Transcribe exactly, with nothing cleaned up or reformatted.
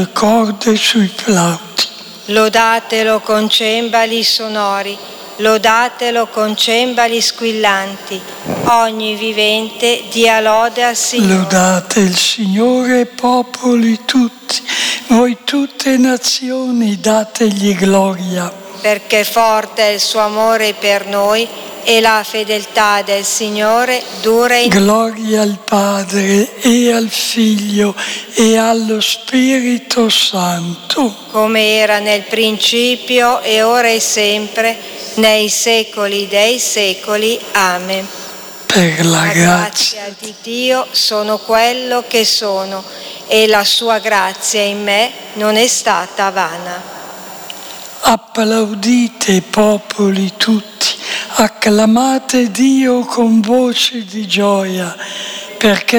corde sui flauti. Lodatelo con cembali sonori, lodatelo con cembali squillanti. Ogni vivente dia lode al Signore. Lodate il Signore, popoli tutti, voi tutte nazioni dategli gloria. Perché forte è il suo amore per noi e la fedeltà del Signore dura in... Gloria al Padre e al Figlio e allo Spirito Santo. Come era nel principio e ora e sempre, nei secoli dei secoli. Amen. Per la La grazia grazia di Dio sono quello che sono e la sua grazia in me non è stata vana. Applaudite, popoli tutti, acclamate Dio con voci di gioia, perché